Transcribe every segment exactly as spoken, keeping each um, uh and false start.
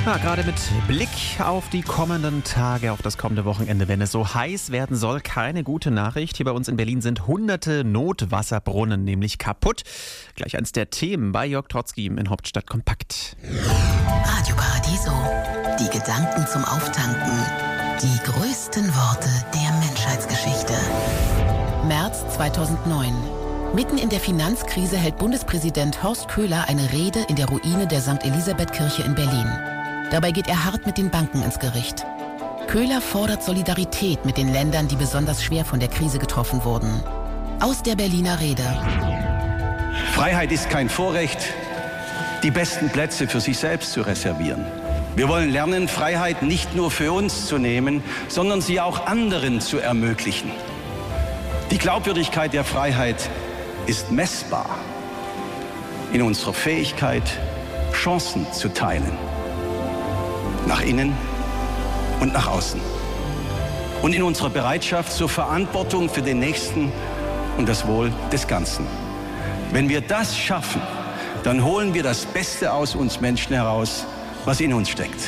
Ja, gerade mit Blick auf die kommenden Tage, auf das kommende Wochenende, wenn es so heiß werden soll, keine gute Nachricht. Hier bei uns in Berlin sind hunderte Notwasserbrunnen nämlich kaputt. Gleich eins der Themen bei Jörg Trotzki in Hauptstadt Kompakt. Radio Paradiso, die Gedanken zum Auftanken, die größten Worte der Menschheitsgeschichte. März zweitausendneun. Mitten in der Finanzkrise hält Bundespräsident Horst Köhler eine Rede in der Ruine der Sankt Elisabeth-Kirche in Berlin. Dabei geht er hart mit den Banken ins Gericht. Köhler fordert Solidarität mit den Ländern, die besonders schwer von der Krise getroffen wurden. Aus der Berliner Rede. Freiheit ist kein Vorrecht, die besten Plätze für sich selbst zu reservieren. Wir wollen lernen, Freiheit nicht nur für uns zu nehmen, sondern sie auch anderen zu ermöglichen. Die Glaubwürdigkeit der Freiheit ist messbar in unserer Fähigkeit, Chancen zu teilen. Nach innen und nach außen. Und in unserer Bereitschaft zur Verantwortung für den Nächsten und das Wohl des Ganzen. Wenn wir das schaffen, dann holen wir das Beste aus uns Menschen heraus, was in uns steckt.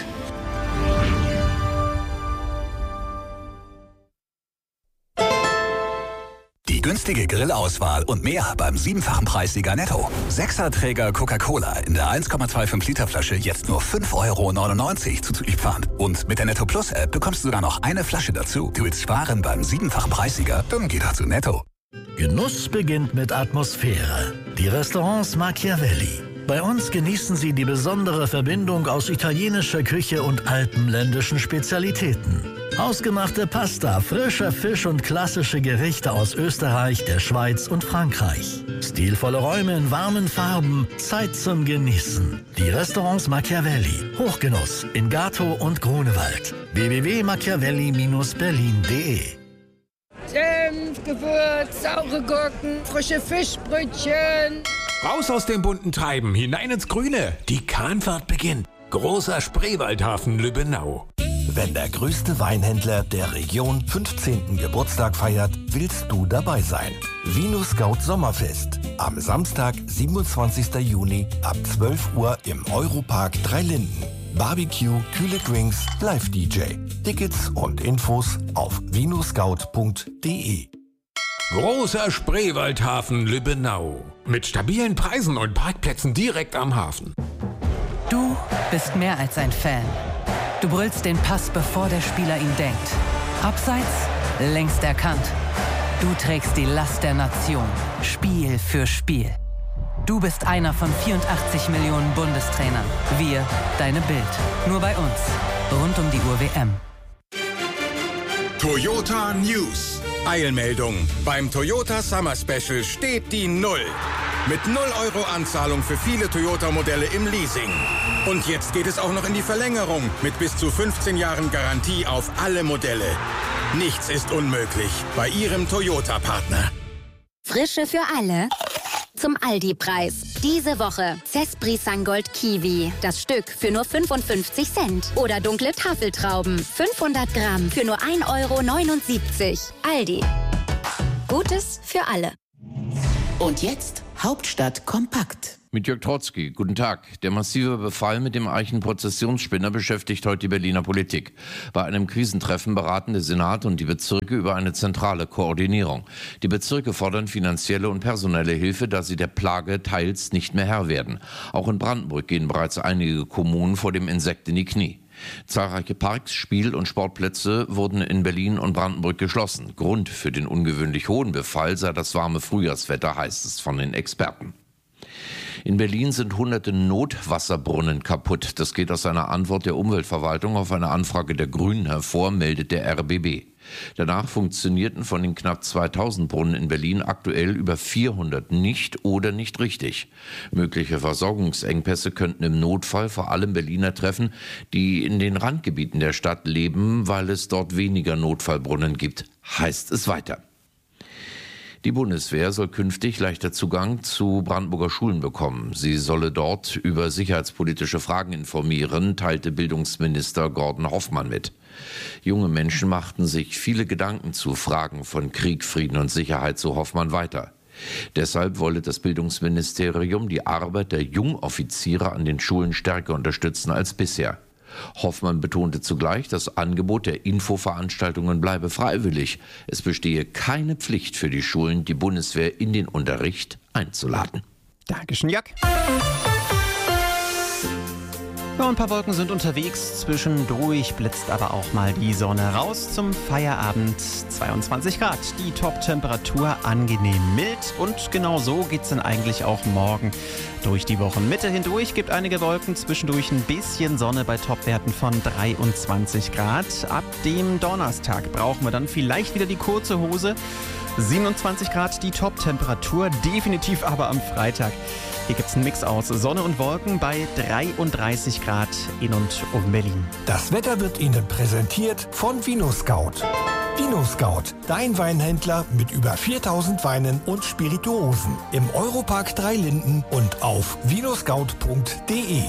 Die günstige Grillauswahl und mehr beim siebenfachen Preissieger Netto. Sechserträger Coca-Cola in der eins Komma fünfundzwanzig Liter Flasche jetzt nur fünf Euro neunundneunzig zuzüglich Pfand. Und mit der Netto Plus App bekommst du sogar noch eine Flasche dazu. Du willst sparen beim siebenfachen Preissieger? Dann geh doch zu Netto. Genuss beginnt mit Atmosphäre. Die Restaurants Machiavelli. Bei uns genießen Sie die besondere Verbindung aus italienischer Küche und alpenländischen Spezialitäten. Ausgemachte Pasta, frischer Fisch und klassische Gerichte aus Österreich, der Schweiz und Frankreich. Stilvolle Räume in warmen Farben, Zeit zum Genießen. Die Restaurants Machiavelli. Hochgenuss in Gatow und Grunewald. w w w punkt machiavelli Bindestrich berlin punkt de Senf, Gewürz, saure Gurken, frische Fischbrötchen. Raus aus dem bunten Treiben, hinein ins Grüne. Die Kahnfahrt beginnt. Großer Spreewaldhafen Lübbenau. Wenn der größte Weinhändler der Region fünfzehnten Geburtstag feiert, willst du dabei sein. Vino Scout Sommerfest. Am Samstag, siebenundzwanzigsten Juni ab zwölf Uhr im Europark Dreilinden. Barbecue, kühle Drinks, Live-D J. Tickets und Infos auf vinoscout punkt de. Großer Spreewaldhafen Lübbenau. Mit stabilen Preisen und Parkplätzen direkt am Hafen. Du bist mehr als ein Fan. Du brüllst den Pass, bevor der Spieler ihn denkt. Abseits, längst erkannt. Du trägst die Last der Nation, Spiel für Spiel. Du bist einer von vierundachtzig Millionen Bundestrainern. Wir, deine Bild. Nur bei uns. Rund um die Uhr W M. Toyota News. Eilmeldung. Beim Toyota Summer Special steht die Null. Mit null Euro Anzahlung für viele Toyota-Modelle im Leasing. Und jetzt geht es auch noch in die Verlängerung mit bis zu fünfzehn Jahren Garantie auf alle Modelle. Nichts ist unmöglich bei Ihrem Toyota-Partner. Frische für alle. Zum Aldi-Preis. Diese Woche Cespri Sangold Kiwi. Das Stück für nur fünfundfünfzig Cent. Oder dunkle Tafeltrauben. fünfhundert Gramm für nur ein Euro neunundsiebzig. Aldi. Gutes für alle. Und jetzt Hauptstadt kompakt. Mit Jörg Trotzki. Guten Tag. Der massive Befall mit dem Eichenprozessionsspinner beschäftigt heute die Berliner Politik. Bei einem Krisentreffen beraten der Senat und die Bezirke über eine zentrale Koordinierung. Die Bezirke fordern finanzielle und personelle Hilfe, da sie der Plage teils nicht mehr Herr werden. Auch in Brandenburg gehen bereits einige Kommunen vor dem Insekt in die Knie. Zahlreiche Parks, Spiel- und Sportplätze wurden in Berlin und Brandenburg geschlossen. Grund für den ungewöhnlich hohen Befall sei das warme Frühjahrswetter, heißt es von den Experten. In Berlin sind hunderte Notwasserbrunnen kaputt. Das geht aus einer Antwort der Umweltverwaltung auf eine Anfrage der Grünen hervor, meldet der R B B. Danach funktionierten von den knapp zweitausend Brunnen in Berlin aktuell über vierhundert nicht oder nicht richtig. Mögliche Versorgungsengpässe könnten im Notfall vor allem Berliner treffen, die in den Randgebieten der Stadt leben, weil es dort weniger Notfallbrunnen gibt, heißt es weiter. Die Bundeswehr soll künftig leichter Zugang zu Brandenburger Schulen bekommen. Sie solle dort über sicherheitspolitische Fragen informieren, teilte Bildungsminister Gordon Hoffmann mit. Junge Menschen machten sich viele Gedanken zu Fragen von Krieg, Frieden und Sicherheit, so Hoffmann weiter. Deshalb wolle das Bildungsministerium die Arbeit der Jungoffiziere an den Schulen stärker unterstützen als bisher. Hoffmann betonte zugleich, das Angebot der Infoveranstaltungen bleibe freiwillig. Es bestehe keine Pflicht für die Schulen, die Bundeswehr in den Unterricht einzuladen. Dankeschön, Jack. Ja, ein paar Wolken sind unterwegs, zwischendurch blitzt aber auch mal die Sonne raus zum Feierabend. zweiundzwanzig Grad, die Top-Temperatur angenehm mild und genau so geht's dann eigentlich auch morgen durch die Wochenmitte hindurch. Gibt einige Wolken, zwischendurch ein bisschen Sonne bei Topwerten von dreiundzwanzig Grad. Ab dem Donnerstag brauchen wir dann vielleicht wieder die kurze Hose. siebenundzwanzig Grad die Top-Temperatur, definitiv aber am Freitag. Hier gibt es einen Mix aus Sonne und Wolken bei dreiunddreißig Grad in und um Berlin. Das Wetter wird Ihnen präsentiert von VinoScout. VinoScout, dein Weinhändler mit über viertausend Weinen und Spirituosen. Im Europark Dreilinden und auf vinoscout punkt de.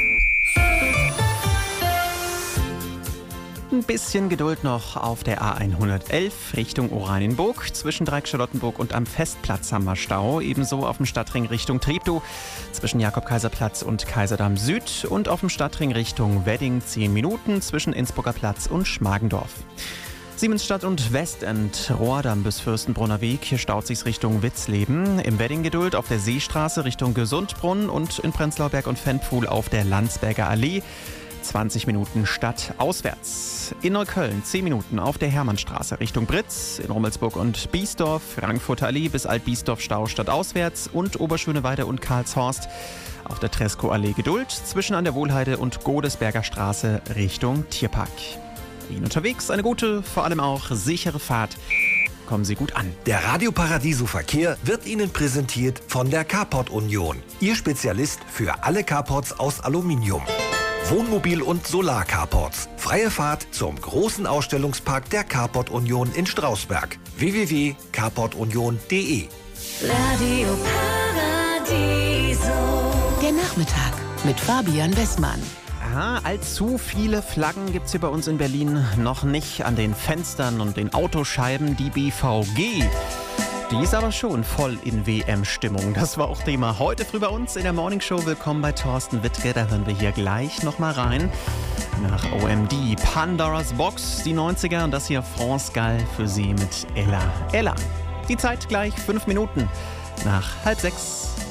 Ein bisschen Geduld noch auf der A hundertelf Richtung Oranienburg. Zwischen Dreieck-Charlottenburg und am Festplatz haben wir Stau. Ebenso auf dem Stadtring Richtung Treptow. Zwischen Jakob-Kaiser-Platz und Kaiserdamm Süd. Und auf dem Stadtring Richtung Wedding zehn Minuten zwischen Innsbrucker Platz und Schmargendorf. Siemensstadt und Westend, Rohrdamm bis Fürstenbrunner Weg. Hier staut sich's Richtung Witzleben. Im Wedding Geduld auf der Seestraße Richtung Gesundbrunn und in Prenzlauer Berg und Ventpfuhl auf der Landsberger Allee. zwanzig Minuten stadtauswärts. In Neukölln zehn Minuten auf der Hermannstraße Richtung Britz. In Rummelsburg und Biesdorf, Frankfurter Allee bis Alt-Biesdorf Stau stadtauswärts und Oberschöneweide und Karlshorst auf der Treskow-Allee Geduld zwischen an der Wohlheide und Godesberger Straße Richtung Tierpark. Ihnen unterwegs eine gute, vor allem auch sichere Fahrt. Kommen Sie gut an. Der Radio Paradiso Verkehr wird Ihnen präsentiert von der Carport Union. Ihr Spezialist für alle Carports aus Aluminium. Wohnmobil- und Solar-Carports. Freie Fahrt zum großen Ausstellungspark der Carport Union in Strausberg. w w w punkt carport union punkt de. Radio Paradiso. Der Nachmittag mit Fabian Westmann. Aha, allzu viele Flaggen gibt es hier bei uns in Berlin noch nicht an den Fenstern und den Autoscheiben. Die B V G, die ist aber schon voll in W M-Stimmung. Das war auch Thema heute früh bei uns in der Morningshow. Willkommen bei Thorsten Wittke. Da hören wir hier gleich nochmal rein. Nach O M D, Pandora's Box, die neunziger und das hier France Gall für Sie mit Ella. Ella. Die Zeit gleich fünf Minuten nach halb sechs.